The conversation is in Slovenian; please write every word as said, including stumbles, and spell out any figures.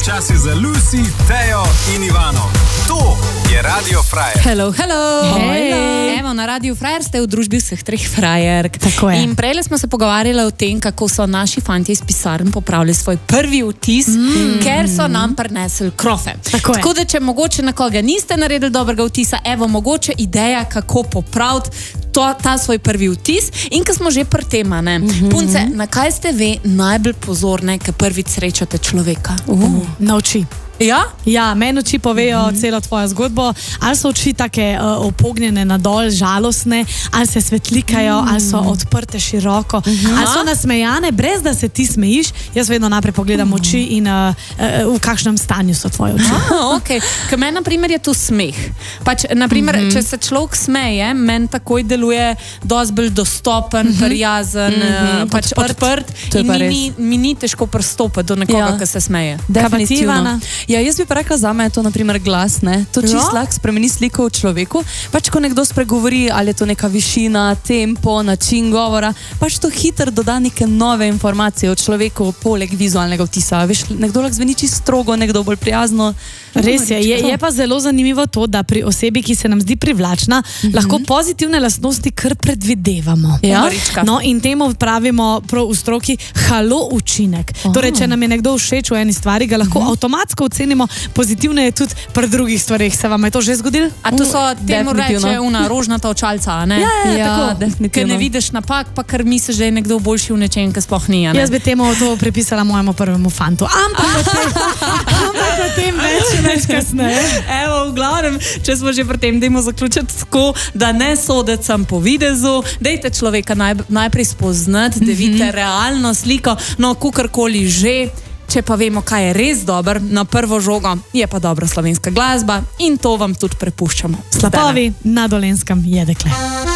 Čas je za Lucy, Tejo in Ivano. To je Radio Frajer. Hello, hello. Hey. Evo, na Radio Frajer ste v družbi vseh treh frajerk. Tako je. In prej smo se pogovarjali o tem, kako so naši fantje iz pisarn popravili svoj prvi vtis, mm. ker so nam prinesli krofe. Tako, Tako da, če mogoče na koga niste naredili dobrega vtisa, evo, mogoče ideja, kako popraviti to, ta svoj prvi vtis. In ko smo že pri tem, ne, mm-hmm. punce, na kaj ste vi najbolj pozorne, ko prvič srečate človeka? Uh, na oči. Ja? Ja, meni oči povejo mm-hmm. celo tvojo zgodbo, ali so oči take uh, opognjene nadol, žalostne, ali se svetlikajo, mm-hmm. ali so odprte široko, mm-hmm. ali so nasmejane, brez da se ti smejiš. Jaz vedno najprej pogledam mm-hmm. oči in uh, uh, v kakšnem stanju so tvoje oči. Ah, okay. Ker meni, na primer, je to smeh. Pač, na primer, mm-hmm. če se človek smeje, meni takoj deluje dosti bolj dostopen, mm-hmm. prijazen, mm-hmm. pač odprt, odprt in mi, mi ni težko pristopiti do nekoga, ja. ki se smeje. Definitivno. Ja, jaz bi pa rekla, za me je to naprimer glas, ne? To čisto lahko spremeni sliko v človeku. Pač, ko nekdo spregovori, ali je to neka višina, tempo, način govora, pač to hitro doda neke nove informacije o človeku, poleg vizualnega vtisa. Veš, nekdo lahko zveni čisto strogo, nekdo bolj prijazno. Res je. Je, je pa zelo zanimivo to, da pri osebi, ki se nam zdi privlačna, mm-hmm. lahko pozitivne lastnosti kar predvidevamo. Ja? No, in temu pravimo prav v stroki halo učinek. Oh. Torej, če nam je nekdo všeč v eni stvari, ga lahko mm-hmm. avtomatsko ocenimo, pozitivne je tudi pri drugih stvareh. Se vam je to že zgodilo? A to so temu reče una rožnata očalca, ne? Ja, ja, ja, tako. Definitivno. Ker ne vidiš napak, pa kar misliš, da je nekdo boljši v nečem, ki sploh ni. Jaz bi temu to pripisala mojemu prvemu fantu. Ampak o tem več, več kasneje. Evo, v glavnem, če smo že pri tem, dajmo zaključiti tako, da ne soditi sam po videzu, dajte človeka naj, najprej spoznati, da vidite mm-hmm. realno sliko, no, kukorkoli že. Če pa vemo, kaj je res dober, na prvo žogo je pa dobra slovenska glasba in to vam tudi prepuščamo. Slapovi na Dolenjskem je dekle.